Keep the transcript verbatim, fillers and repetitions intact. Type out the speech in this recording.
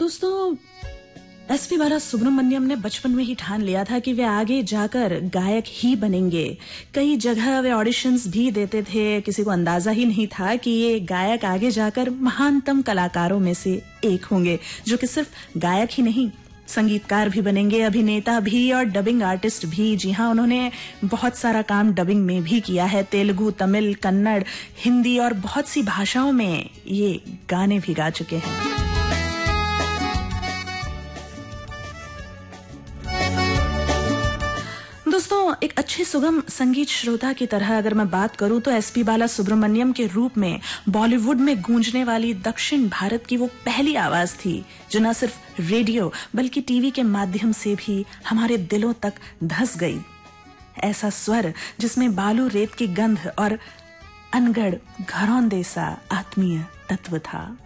दोस्तों, S P Balasubrahmanyam ने बचपन में ही ठान लिया था कि वे आगे जाकर गायक ही बनेंगे। कई जगह वे ऑडिशंस भी देते थे, किसी को अंदाजा ही नहीं था कि ये गायक आगे जाकर महानतम कलाकारों में से एक होंगे, जो कि सिर्फ गायक ही नहीं, संगीतकार भी बनेंगे, अभिनेता भी और डबिंग आर्टिस्ट भी। जी हाँ, उन्होंने बहुत सारा काम डबिंग में भी किया है। तेलुगु, तमिल, कन्नड़, हिंदी और बहुत सी भाषाओं में ये गाने भी गा चुके हैं। दोस्तों, एक अच्छे सुगम संगीत श्रोता की तरह अगर मैं बात करूं तो एस पी बालासुब्रमण्यम के रूप में बॉलीवुड में गूंजने वाली दक्षिण भारत की वो पहली आवाज थी जो न सिर्फ रेडियो बल्कि टीवी के माध्यम से भी हमारे दिलों तक धंस गई। ऐसा स्वर जिसमें बालू रेत की गंध और अनगढ़ घरौंदे सा आत्मीय तत्व था।